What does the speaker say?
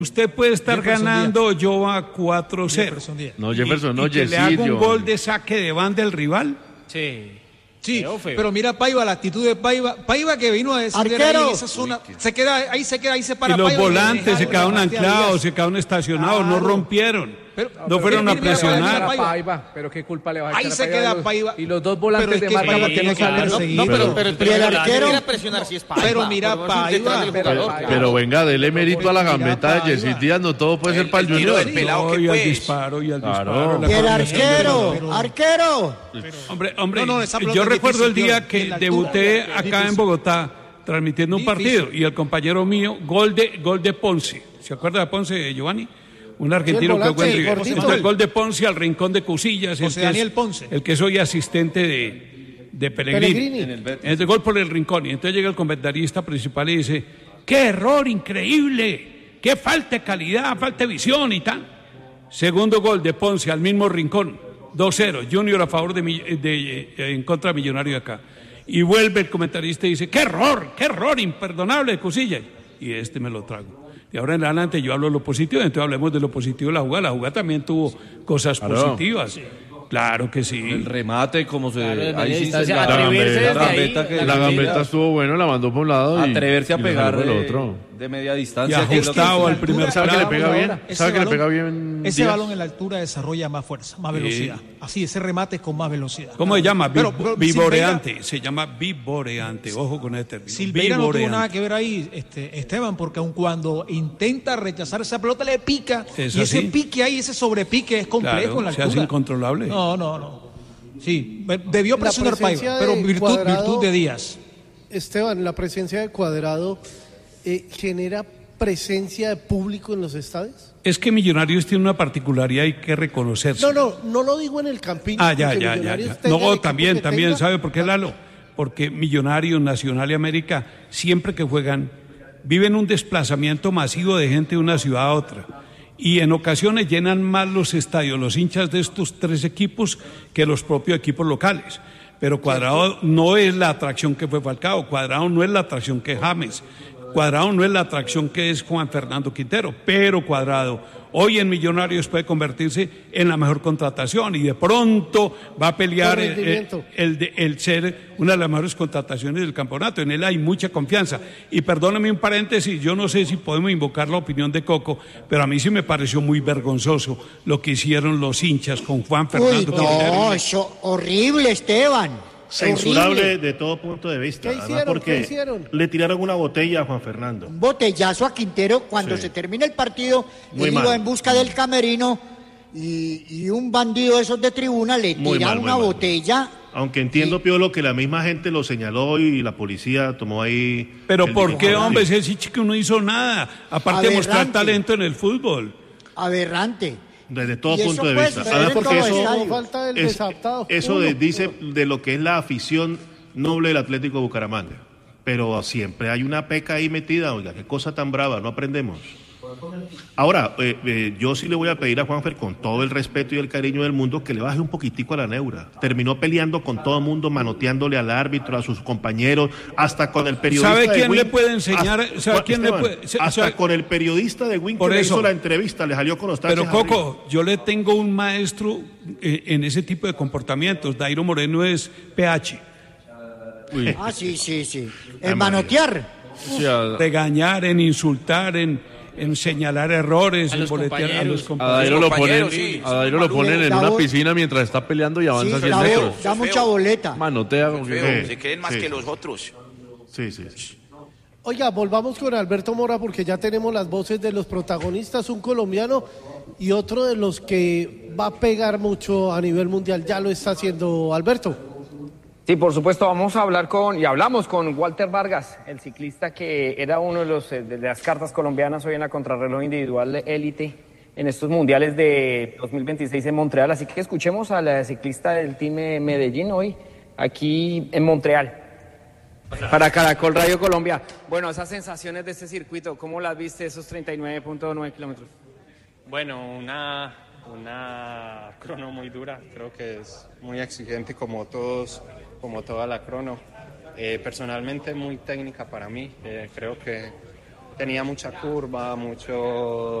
Usted puede estar Jefferson ganando, yo a 4-0. No, Jefferson, no, y que le haga un Yesilio. gol de saque de banda del rival. Sí, pero mira Paiva, la actitud de Paiva que vino a defender ahí en esa zona, se queda, ahí se para Y los Paiva volantes se quedaron dejaron anclados, se quedaron estacionados, no rompieron. No fueron a presionar. Pero qué culpa le va a echar Ahí a se Paiva queda a los- Paiva. Y los dos volantes Pero es de que marca Paiva porque no tiene que salen. perseguir. Pero el arquero quiere presionar si es Paiva. Pero mira, Paiva. Pero venga, dele mérito a la gambeta de Yesid Díaz, no todo puede ser para el tiro Junior. del pelado que Y al pues. disparo, y al Claro. disparo. Y el arquero. Hombre, esa pelota yo es recuerdo el difícil, día en que la altura, debuté es acá difícil. en Bogotá transmitiendo un partido y el compañero mío, gol de Ponce. ¿Se acuerda de Ponce, Giovanni? Un argentino que jugó en River. Entonces, el gol de Ponce al rincón de Cusillas. José Daniel Ponce. El que soy asistente de Pellegrini. El gol por el rincón. Y entonces llega el comentarista principal y dice, ¡qué error increíble! ¡Qué falta de calidad, falta de visión y tal! Segundo gol de Ponce al mismo rincón. 2-0. Junior a favor en contra de Millonario acá. Y vuelve el comentarista y dice, ¡qué error imperdonable de Cusillas! Y me lo trago. Y ahora en adelante yo hablo de lo positivo, entonces hablemos de lo positivo de la jugada. La jugada también tuvo cosas positivas. Claro que sí. El remate, como se. Claro, Ahí sí se. la gambeta gambeta La gambeta estuvo bueno, la mandó por un lado. Atreverse a y pegar por el otro. de media Y distancia. ajustado al primer ¿Sabe que le palo. pega bien? Ese ¿Sabe que le balón- pega bien? Ese Díaz? balón en la altura desarrolla más fuerza, más velocidad. Así, ese remate es con más velocidad. ¿Cómo se llama? Pero Vivoreante. Se llama vivoreante. Ojo con este término. Silveira no tuvo Vivoreante. nada que ver ahí, Esteban, porque aun cuando intenta rechazar esa pelota le pica. ¿Es y ese así? pique ahí, ese sobrepique es complejo Claro, en la se altura. hace incontrolable. No. Sí, debió La presionar presencia Paiva, pero de virtud Cuadrado- de Díaz. Esteban, la presencia de Cuadrado genera presencia de público en los estadios. Es que Millonarios tiene una particularidad, hay que reconocerse. No lo digo en el Campín. Ya. porque Millonarios tenga el No, equipo también, que también. tenga. ¿Sabe por qué, Lalo? Porque Millonarios, Nacional y América, siempre que juegan, viven un desplazamiento masivo de gente de una ciudad a otra. Y en ocasiones llenan más los estadios, los hinchas de estos tres equipos, que los propios equipos locales. Pero Cuadrado no es la atracción que fue Falcao, Cuadrado no es la atracción que es James, Cuadrado no es la atracción que es Juan Fernando Quintero, pero Cuadrado hoy en Millonarios puede convertirse en la mejor contratación y de pronto va a pelear Por rendimiento. el ser una de las mejores contrataciones del campeonato. En él hay mucha confianza. Y perdóname un paréntesis, yo no sé si podemos invocar la opinión de Coco, pero a mí sí me pareció muy vergonzoso lo que hicieron los hinchas con Juan Fernando Quintero. No, eso horrible, Esteban. Censurable Horrible. de todo punto de vista. ¿Qué Además hicieron? porque ¿Qué hicieron? le tiraron una botella a Juan Fernando. Un botellazo a Quintero cuando Sí. se termina el partido. Muy Él iba mal. en busca del camerino y un bandido de esos de tribuna le Muy tira mal, muy una mal. botella. Aunque entiendo, Piolo, que la misma gente lo señaló y la policía tomó ahí... Pero el ¿por qué, dispositivo. hombre? Ese chico no hizo nada, aparte de mostrar Aberrante. talento en el fútbol. Aberrante. Desde todo Y eso punto de puede vista. suceder Además, en porque todo eso, estadio. No falta el es- desatado. eso dice de lo que es la afición noble del Atlético de Bucaramanga. Pero siempre hay una peca ahí metida, oiga, qué cosa tan brava, no aprendemos. Ahora, yo sí le voy a pedir a Juanfer, con todo el respeto y el cariño del mundo, que le baje un poquitico a la neura. Terminó peleando con todo el mundo, manoteándole al árbitro, a sus compañeros, hasta con el periodista ¿Sabe de quién Win. le puede enseñar? Hasta- ¿Sabe quién le Esteban, puede- hasta sabe- con el periodista de Win que Por le eso. hizo la entrevista, le salió con los taches Pero Coco, yo le tengo un maestro en ese tipo de comportamientos. Dairo Moreno es PH. Ah, sí. Ay, El manotear. O sea, Regañar, en insultar, en señalar errores, en boletear a los a compañeros. Dairo lo compañeros, ponen, sí. a Dairo lo ponen en Da una bo- piscina mientras está peleando y avanza Sí, 100 da, metros. da mucha boleta. Manotea. como que- Feo, Sí, se creen más sí. que los otros. Sí. Oiga, volvamos con Alberto Mora porque ya tenemos las voces de los protagonistas, un colombiano y otro de los que va a pegar mucho a nivel mundial. Ya lo está haciendo Alberto. Sí, por supuesto, vamos a hablar y hablamos con Walter Vargas, el ciclista que era uno de las cartas colombianas hoy en la contrarreloj individual de élite en estos mundiales de 2026 en Montreal. Así que escuchemos a la ciclista del Team Medellín hoy, aquí en Montreal. Para Caracol Radio Colombia. Bueno, esas sensaciones de este circuito, ¿cómo las viste, esos 39.9 kilómetros? Bueno, una crono muy dura, creo que es muy exigente como toda la crono. Personalmente muy técnica para mí, creo que tenía mucha curva, mucho